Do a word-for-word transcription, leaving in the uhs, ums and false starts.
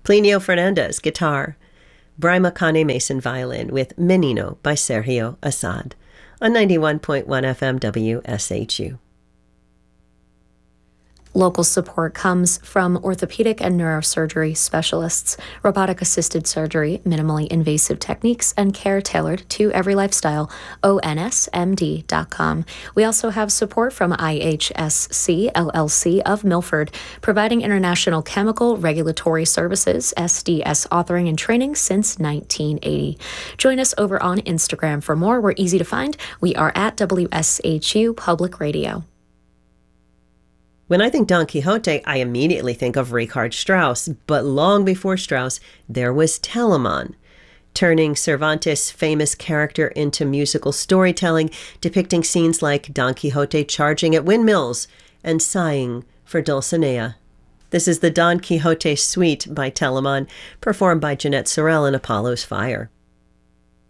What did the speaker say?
Plinio Fernandez, guitar. Braima Kane Mason, violin, with Menino by Sergio Assad on ninety-one point one F M W S H U. Local support comes from orthopedic and neurosurgery specialists, robotic-assisted surgery, minimally invasive techniques, and care tailored to every lifestyle. O N S M D dot com. We also have support from I H S C L L C of Milford, providing international chemical regulatory services, S D S authoring and training since nineteen eighty. Join us over on Instagram for more. We're easy to find. We are at W S H U Public Radio. When I think Don Quixote, I immediately think of Richard Strauss, but long before Strauss, there was Telemann, turning Cervantes' famous character into musical storytelling, depicting scenes like Don Quixote charging at windmills and sighing for Dulcinea. This is the Don Quixote Suite by Telemann, performed by Jeanette Sorel in Apollo's Fire.